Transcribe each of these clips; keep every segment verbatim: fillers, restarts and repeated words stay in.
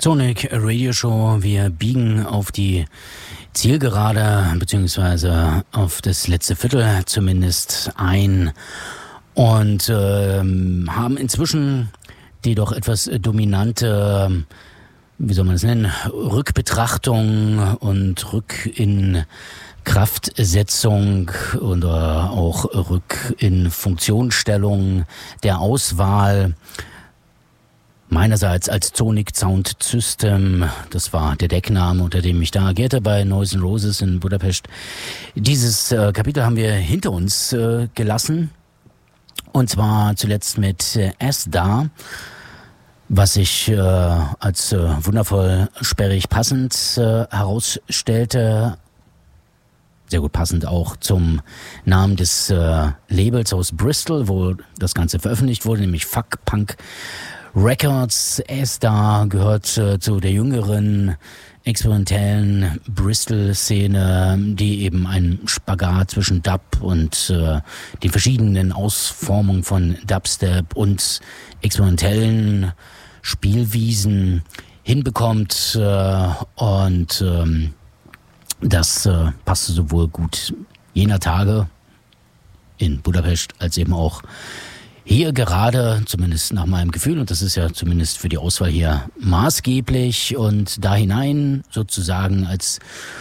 Sonic Radio Show. Wir biegen auf die Zielgerade, beziehungsweise auf das letzte Viertel zumindest ein und ähm, haben inzwischen die doch etwas dominante, wie soll man es nennen, Rückbetrachtung und Rück in Kraftsetzung oder auch Rück in Funktionsstellung der Auswahl meinerseits als Sonic Sound System, das war der Deckname, unter dem ich da agierte bei Noise and Roses in Budapest. Dieses äh, Kapitel haben wir hinter uns äh, gelassen, und zwar zuletzt mit äh, Asda, was sich äh, als äh, wundervoll sperrig passend äh, herausstellte. Sehr gut passend auch zum Namen des äh, Labels aus Bristol, wo das Ganze veröffentlicht wurde, nämlich Fuck Punk Records. Asda gehört äh, zu der jüngeren experimentellen Bristol-Szene, die eben einen Spagat zwischen Dub und äh, den verschiedenen Ausformungen von Dubstep und experimentellen Spielwiesen hinbekommt, äh, und ähm, das äh, passte sowohl gut jener Tage in Budapest als eben auch hier gerade, zumindest nach meinem Gefühl, und das ist ja zumindest für die Auswahl hier maßgeblich, und da hinein sozusagen als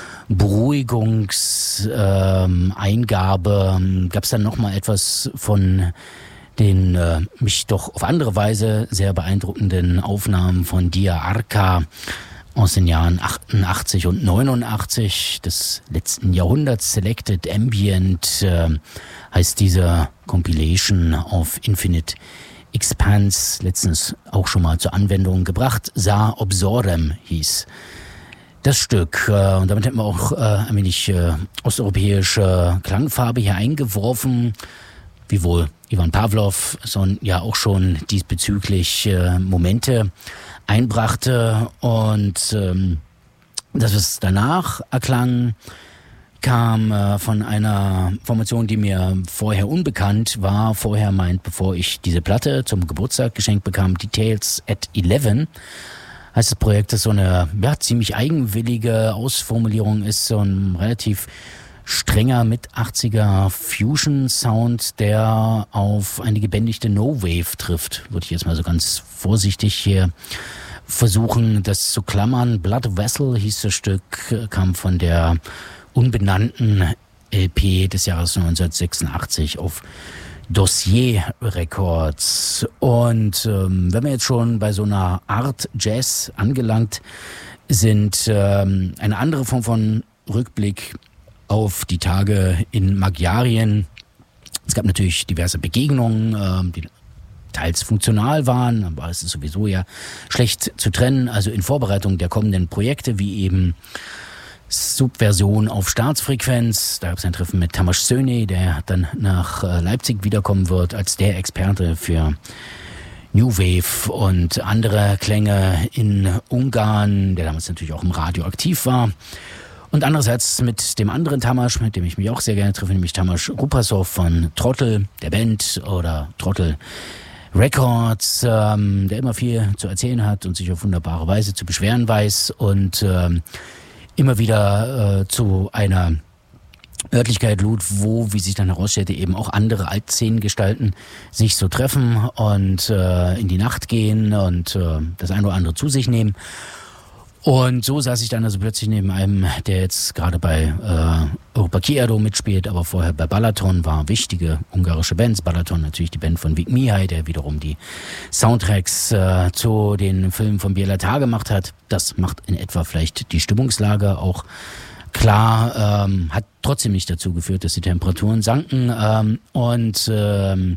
Beruhigungseingabe ähm, gab es dann nochmal etwas von den äh, mich doch auf andere Weise sehr beeindruckenden Aufnahmen von Dia Arca aus den Jahren achtundachtzig und neunundachtzig des letzten Jahrhunderts. Selected Ambient äh, heißt diese Compilation auf Infinite Expanse, letztens auch schon mal zur Anwendung gebracht. Sa Obsorem hieß das Stück. Äh, und damit hätten wir auch äh, ein wenig äh, osteuropäische Klangfarbe hier eingeworfen, wiewohl Ivan Pavlov so, ja auch schon diesbezüglich äh, Momente einbrachte. Und ähm, das, was danach erklang, kam äh, von einer Formation, die mir vorher unbekannt war. Vorher meint, bevor ich diese Platte zum Geburtstag geschenkt bekam, Details at eleven, heißt das Projekt, das so eine ja, ziemlich eigenwillige Ausformulierung ist, so ein relativ strenger mit achtziger Fusion-Sound, der auf eine gebändigte No-Wave trifft. Würde ich jetzt mal so ganz vorsichtig hier versuchen, das zu klammern. Blood Vessel hieß das Stück, kam von der unbenannten L P des Jahres neunzehnhundertsechsundachtzig auf Dossier Records. Und ähm, wenn wir jetzt schon bei so einer Art Jazz angelangt sind, ähm, eine andere Form von Rückblick auf die Tage in Magyarien. Es gab natürlich diverse Begegnungen, äh, die teils funktional waren, aber es ist sowieso ja schlecht zu trennen. Also in Vorbereitung der kommenden Projekte, wie eben Subversion auf Staatsfrequenz. Da gab es ein Treffen mit Tamás Szöny, der dann nach äh, Leipzig wiederkommen wird als der Experte für New Wave und andere Klänge in Ungarn, der damals natürlich auch im Radio aktiv war. Und andererseits mit dem anderen Tamás, mit dem ich mich auch sehr gerne treffe, nämlich Tamás Rupasov von Trottel, der Band, oder Trottel Records, ähm, der immer viel zu erzählen hat und sich auf wunderbare Weise zu beschweren weiß und ähm, immer wieder äh, zu einer Örtlichkeit lud, wo, wie sich dann herausstellte, eben auch andere Altszenen-Gestalten sich so treffen und äh, in die Nacht gehen und äh, das eine oder andere zu sich nehmen. Und so saß ich dann also plötzlich neben einem, der jetzt gerade bei äh, Europa Kiedo mitspielt, aber vorher bei Balaton war, wichtige ungarische Bands. Balaton natürlich die Band von Vik Mihai, der wiederum die Soundtracks äh, zu den Filmen von Béla Tarr gemacht hat. Das macht in etwa vielleicht die Stimmungslage auch klar, ähm, hat trotzdem nicht dazu geführt, dass die Temperaturen sanken. Ähm, und ähm,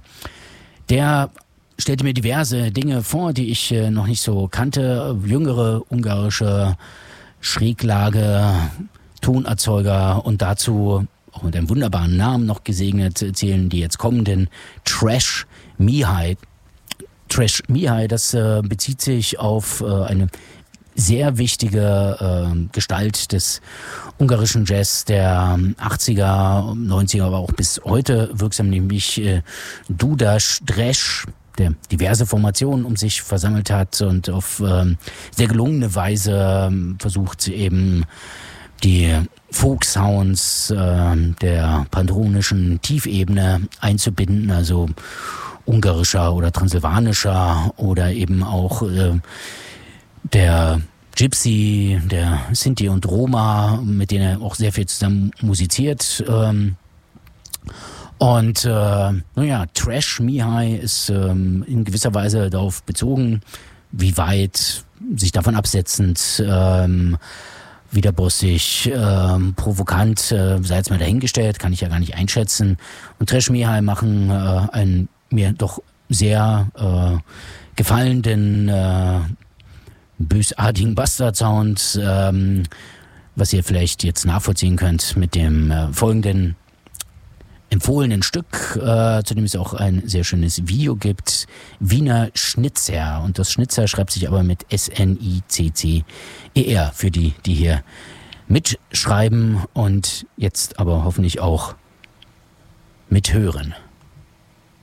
der stellte mir diverse Dinge vor, die ich äh, noch nicht so kannte. Jüngere ungarische Schräglage, Tonerzeuger und dazu auch mit einem wunderbaren Namen noch gesegnet zählen die jetzt kommenden Trash Mihai. Trash Mihai, das äh, bezieht sich auf äh, eine sehr wichtige äh, Gestalt des ungarischen Jazz der achtziger, neunziger, aber auch bis heute wirksam, nämlich äh, Dudas Dresch. der diverse Formationen um sich versammelt hat und auf ähm, sehr gelungene Weise ähm, versucht eben die Folk-Sounds äh, der pantonischen Tiefebene einzubinden, also ungarischer oder transsilvanischer oder eben auch äh, der Gypsy, der Sinti und Roma, mit denen er auch sehr viel zusammen musiziert. Ähm, und äh, naja, Trash Mihai ist ähm, in gewisser Weise darauf bezogen, wie weit sich davon absetzend, ähm, widerbossig, ähm, provokant, äh, sei jetzt mal dahingestellt, kann ich ja gar nicht einschätzen. Und Trash Mihai machen äh, einen mir doch sehr äh, gefallenden, äh, bösartigen Bastard-Sound, ähm, was ihr vielleicht jetzt nachvollziehen könnt mit dem äh, folgenden empfohlenen Stück, äh, zu dem es auch ein sehr schönes Video gibt, Wiener Schnitzer. Und das Schnitzer schreibt sich aber mit S N I C C E R für die, die hier mitschreiben und jetzt aber hoffentlich auch mithören.